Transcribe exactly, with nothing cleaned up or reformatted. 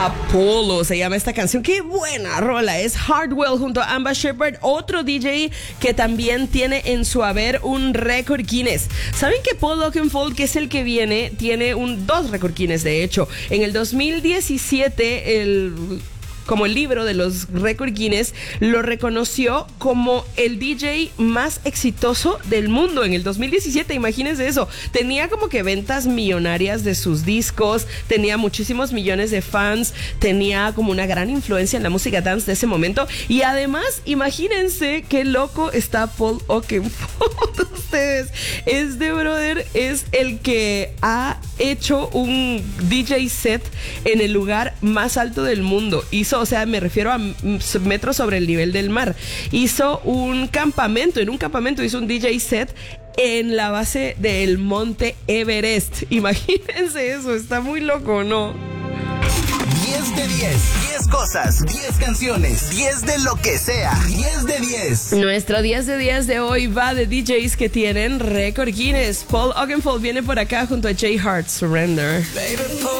Apollo se llama esta canción. Qué buena rola. Es Hardwell junto a Amba Shepherd, otro D J que también tiene en su haber un récord Guinness. ¿Saben que Paul Oakenfold, que es el que viene, tiene un dos récord Guinness? De hecho, en el dos mil diecisiete el como el libro de los récord Guinness lo reconoció como el D J más exitoso del mundo en el dos mil diecisiete. Imagínense eso. Tenía como que ventas millonarias de sus discos, tenía muchísimos millones de fans, tenía como una gran influencia en la música dance de ese momento. Y además, imagínense qué loco está Paul Oakenfold. Ustedes, este brother es el que ha hecho un D J set en el lugar más alto del mundo. Hizo, o sea, me refiero a metros sobre el nivel del mar. Hizo un campamento, en un campamento hizo un D J set en la base del monte Everest. Imagínense eso, está muy loco, ¿no? diez de diez, diez cosas, diez canciones, diez de lo que sea, diez de diez. Nuestro diez de diez de hoy va de D Js que tienen récord Guinness. Paul Oakenfold viene por acá junto a J Hart, Surrender.